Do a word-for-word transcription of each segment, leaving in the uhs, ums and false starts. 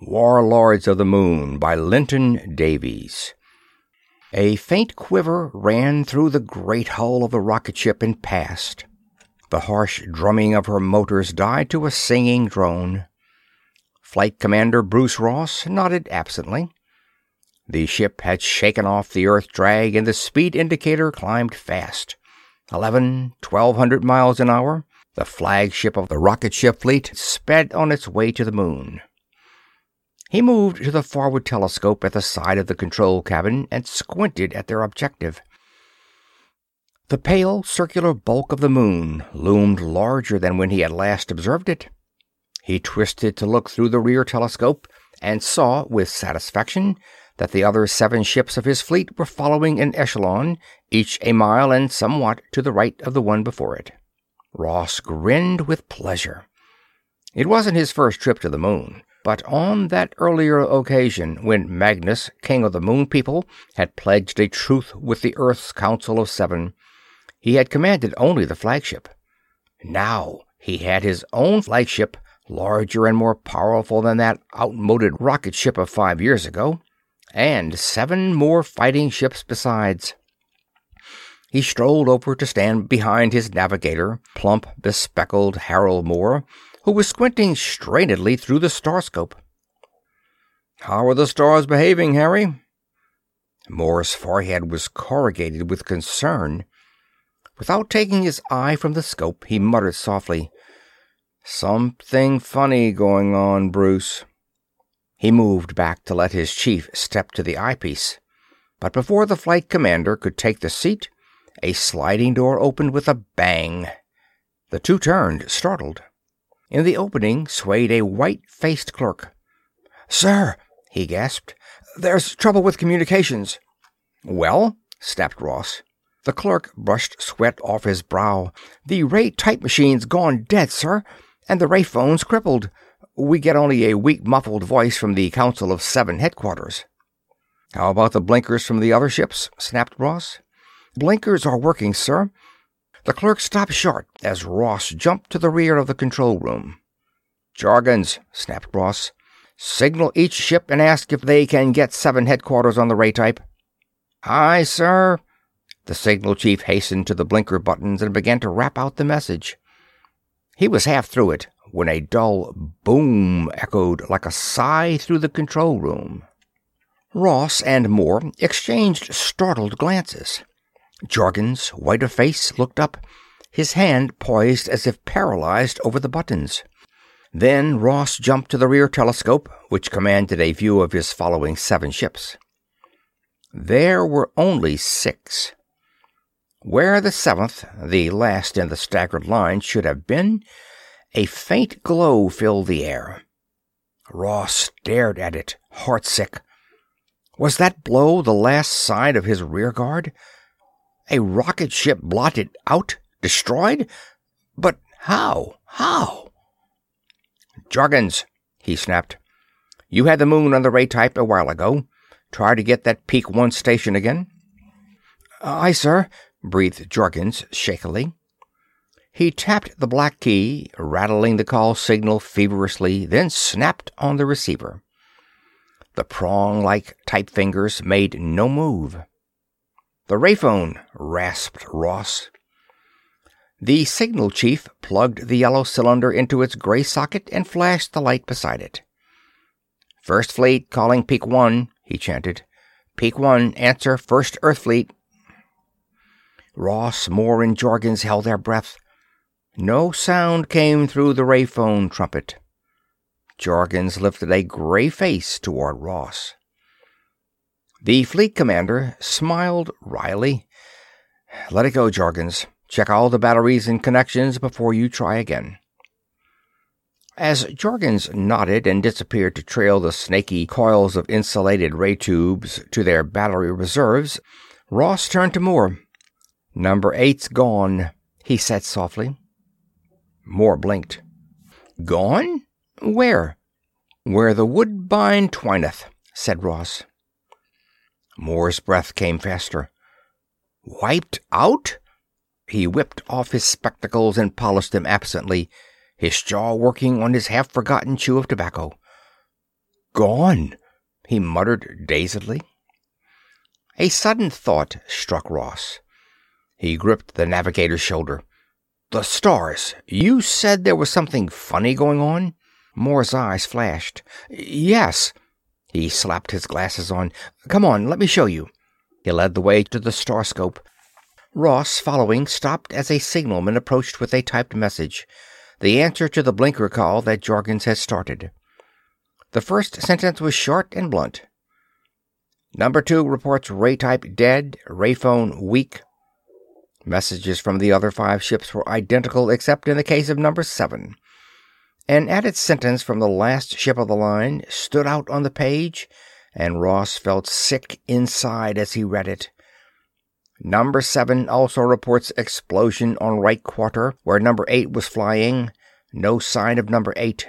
Warlords of the Moon by Linton Davies. A faint quiver ran through the great hull of the rocket ship and passed. The harsh drumming of her motors died to a singing drone. Flight Commander Bruce Ross nodded absently. The ship had shaken off the Earth drag and the speed indicator climbed fast. Eleven, twelve hundred miles an hour, the flagship of the rocket ship fleet sped on its way to the moon. He moved to the forward telescope at the side of the control cabin and squinted at their objective. The pale, circular bulk of the moon loomed larger than when he had last observed it. He twisted to look through the rear telescope and saw, with satisfaction, that the other seven ships of his fleet were following in echelon, each a mile and somewhat to the right of the one before it. Ross grinned with pleasure. It wasn't his first trip to the moon, but on that earlier occasion when Magnus, king of the Moon People, had pledged a truce with the Earth's Council of Seven, he had commanded only the flagship. Now he had his own flagship, larger and more powerful than that outmoded rocket ship of five years ago, and seven more fighting ships besides. He strolled over to stand behind his navigator, plump, bespectacled Harold Moore, who was squinting strainedly through the starscope. "How are the stars behaving, Harry?" Moore's forehead was corrugated with concern. Without taking his eye from the scope, he muttered softly, "Something funny going on, Bruce." He moved back to let his chief step to the eyepiece. But before the flight commander could take the seat, a sliding door opened with a bang. The two turned, startled. In the opening swayed a white-faced clerk. "Sir," he gasped, "there's trouble with communications." "Well?" snapped Ross. The clerk brushed sweat off his brow. "The ray type machine's gone dead, sir, and the ray phone's crippled. We get only a weak muffled voice from the Council of Seven headquarters." "How about the blinkers from the other ships?" snapped Ross. "Blinkers are working, sir." The clerk stopped short as Ross jumped to the rear of the control room. "Jorgens," snapped Ross, "signal each ship and ask if they can get Seven headquarters on the ray type." "Aye, sir." The signal chief hastened to the blinker buttons and began to rap out the message. He was half through it when a dull boom echoed like a sigh through the control room. Ross and Moore exchanged startled glances. Jorgens, white of face, looked up, his hand poised as if paralyzed over the buttons. Then Ross jumped to the rear telescope, which commanded a view of his following seven ships. There were only six. Where the seventh, the last in the staggered line, should have been, a faint glow filled the air. Ross stared at it, heartsick. Was that blow the last sign of his rear guard? A rocket ship blotted out? Destroyed? But how? How? "Jorgens," he snapped. "You had the moon on the ray type a while ago. Try to get that Peak One station again." "Aye, sir," breathed Jorgens shakily. He tapped the black key, rattling the call signal feverishly, then snapped on the receiver. The prong-like type fingers made no move. "The rayphone," rasped Ross. The signal chief plugged the yellow cylinder into its gray socket and flashed the light beside it. "First Fleet calling Peak One," he chanted. "Peak One, answer First Earth Fleet." Ross, Moore, and Jorgens held their breath. No sound came through the rayphone trumpet. Jorgens lifted a gray face toward Ross. The fleet commander smiled wryly. "Let it go, Jorgens. Check all the batteries and connections before you try again." As Jorgens nodded and disappeared to trail the snaky coils of insulated ray tubes to their battery reserves, Ross turned to Moore. "Number eight's gone," he said softly. Moore blinked. "Gone? Where?" "Where the woodbine twineth," said Ross. Moore's breath came faster. "Wiped out?" He whipped off his spectacles and polished them absently, his jaw working on his half-forgotten chew of tobacco. gone," he muttered dazedly. A sudden thought struck Ross. He gripped the navigator's shoulder. "The stars! You said there was something funny going on?" Moore's eyes flashed. "Yes." He slapped his glasses on. "Come on, let me show you." He led the way to the starscope. Ross, following, stopped as a signalman approached with a typed message, the answer to the blinker call that Jorgens had started. The first sentence was short and blunt. "Number two reports ray type dead, ray phone weak." Messages from the other five ships were identical except in the case of number seven. An added sentence from the last ship of the line stood out on the page, and Ross felt sick inside as he read it. Number seven also reports explosion on right quarter, where number eight was flying. No sign of number eight.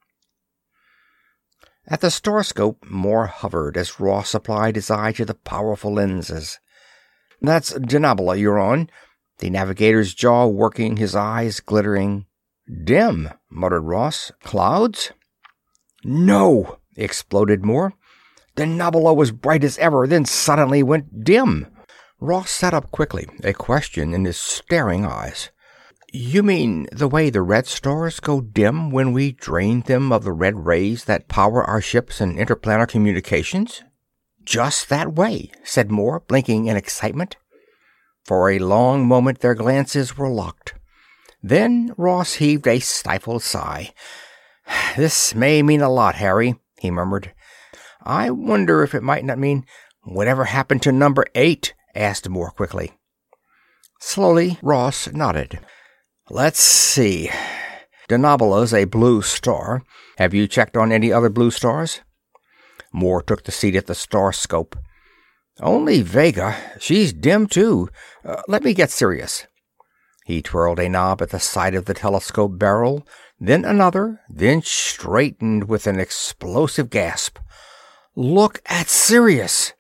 At the starscope, Moore hovered as Ross applied his eye to the powerful lenses. "That's Denebola you're on," the navigator's jaw working, his eyes glittering. "Dim," muttered Ross. "Clouds?" "No!" exploded Moore. "Denebola was bright as ever, then suddenly went dim." Ross sat up quickly, a question in his staring eyes. "You mean the way the red stars go dim when we drain them of the red rays that power our ships and interplanar communications?" "Just that way," said Moore, blinking in excitement. For a long moment their glances were locked. Then Ross heaved a stifled sigh. "This may mean a lot, Harry," he murmured. "I wonder if it might not mean—" "Whatever happened to number eight?" asked Moore quickly. Slowly, Ross nodded. "Let's see. Denebola's a blue star. Have you checked on any other blue stars?" Moore took the seat at the starscope. "Only Vega. She's dim, too. Uh, let me get serious." He twirled a knob at the side of the telescope barrel, then another, then straightened with an explosive gasp. "Look at Sirius!"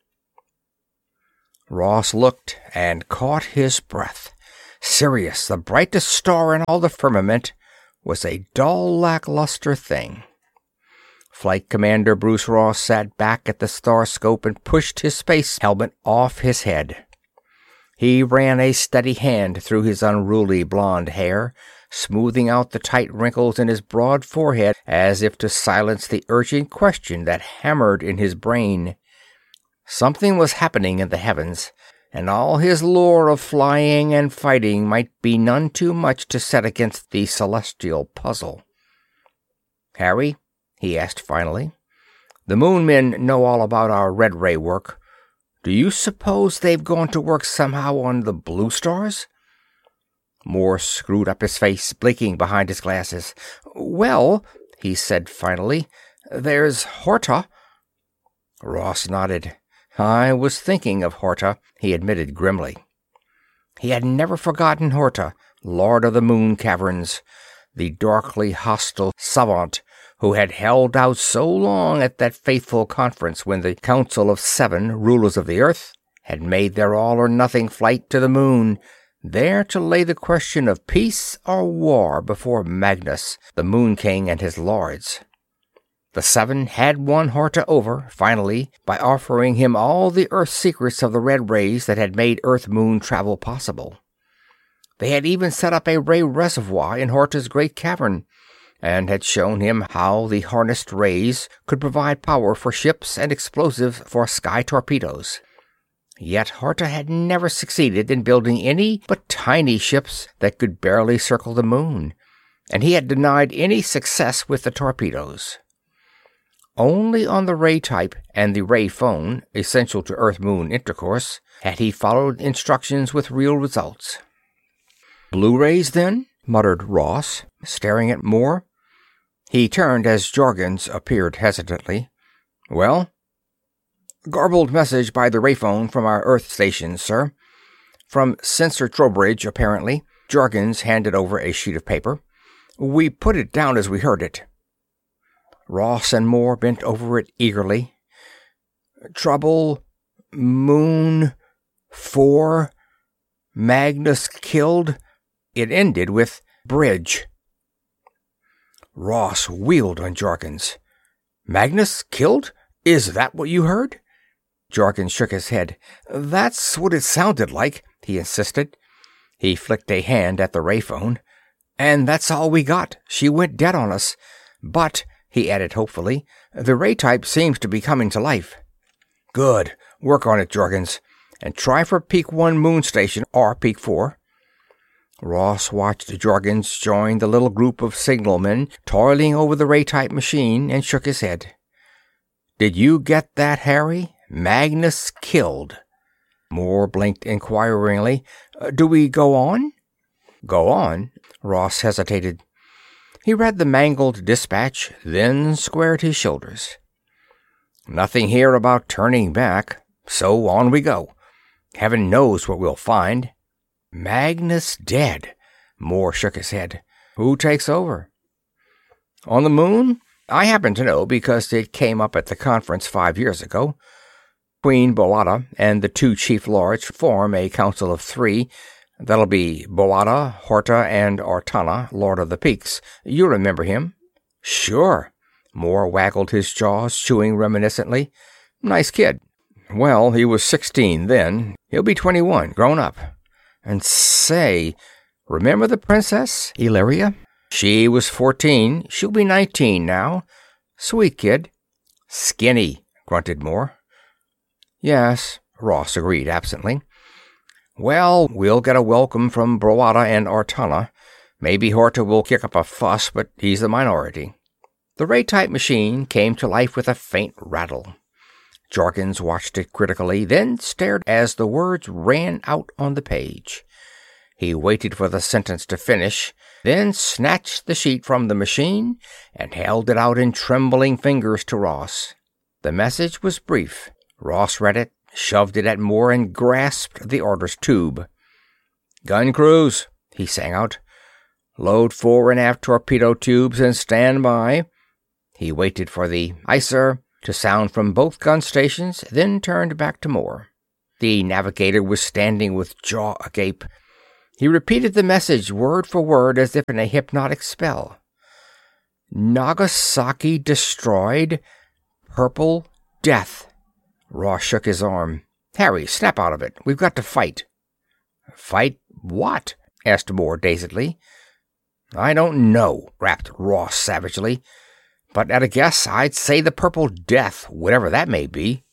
Ross looked and caught his breath. Sirius, the brightest star in all the firmament, was a dull, lackluster thing. Flight Commander Bruce Ross sat back at the starscope and pushed his space helmet off his head. He ran a steady hand through his unruly blonde hair, smoothing out the tight wrinkles in his broad forehead as if to silence the urgent question that hammered in his brain. Something was happening in the heavens, and all his lore of flying and fighting might be none too much to set against the celestial puzzle. "Harry," he asked finally, "the Moon men know all about our red ray work. Do you suppose they've gone to work somehow on the blue stars?" Moore screwed up his face, blinking behind his glasses. "Well," he said finally, "there's Horta." Ross nodded. "I was thinking of Horta," he admitted grimly. He had never forgotten Horta, Lord of the Moon Caverns, the darkly hostile savant who had held out so long at that fateful conference when the Council of Seven, rulers of the earth, had made their all-or-nothing flight to the moon, there to lay the question of peace or war before Magnus, the Moon King, and his lords. The Seven had won Horta over, finally, by offering him all the Earth secrets of the red rays that had made Earth-Moon travel possible. They had even set up a ray reservoir in Horta's great cavern, and had shown him how the harnessed rays could provide power for ships and explosives for sky torpedoes. Yet Horta had never succeeded in building any but tiny ships that could barely circle the moon, and he had denied any success with the torpedoes. Only on the ray type and the ray phone, essential to Earth-Moon intercourse, had he followed instructions with real results. "Blue rays, then?" muttered Ross, staring at Moore. He turned as Jorgens appeared hesitantly. "Well?" "Garbled message by the ray phone from our Earth station, sir. From Sensor Trowbridge, apparently." Jorgens handed over a sheet of paper. "We put it down as we heard it." Ross and Moore bent over it eagerly. "Trouble, Moon, four, Magnus killed." It ended with "Bridge." Ross wheeled on Jorgens. Magnus killed? Is that what you heard? Jorgens shook his head. That's what it sounded like, he insisted. He flicked a hand at the ray phone. And that's all we got. She went dead on us. But, he added hopefully, the ray type seems to be coming to life. Good. Work on it, Jorgens. And try for Peak one moon station or Peak four. Ross watched Jorgens join the little group of signalmen toiling over the ray-type machine and shook his head. Did you get that, Harry? Magnus killed. Moore blinked inquiringly. Do we go on? Go on? Ross hesitated. He read the mangled dispatch, then squared his shoulders. Nothing here about turning back, so on we go. Heaven knows what we'll find. Magnus dead. Moore shook his head. Who takes over? On the moon? I happen to know because it came up at the conference five years ago. Queen Bowata and the two chief lords form a council of three. That'll be Bowata, Horta, and Ortana, Lord of the Peaks. You remember him? Sure. Moore waggled his jaws, chewing reminiscently. Nice kid. Well, he was sixteen then. He'll be twenty-one, grown up. And say, remember the princess, Illyria? She was fourteen. She'll be nineteen now. Sweet kid. Skinny, grunted Moore. Yes, Ross agreed absently. Well, we'll get a welcome from Bowata and Ortana. Maybe Horta will kick up a fuss, but he's the minority. The ray-type machine came to life with a faint rattle. Jorgens watched it critically, then stared as the words ran out on the page. He waited for the sentence to finish, then snatched the sheet from the machine and held it out in trembling fingers to Ross. The message was brief. Ross read it, shoved it at Moore, and grasped the order's tube. Gun crews, he sang out. Load fore and aft torpedo tubes and stand by. He waited for the "Aye, sir," to sound from both gun stations, then turned back to Moore. The navigator was standing with jaw agape. He repeated the message word for word as if in a hypnotic spell. Nagasaki destroyed. Purple death. Ross shook his arm. Harry, snap out of it. We've got to fight. Fight what? Asked Moore dazedly. I don't know, rapped Ross savagely. But at a guess, I'd say the Purple Death, whatever that may be.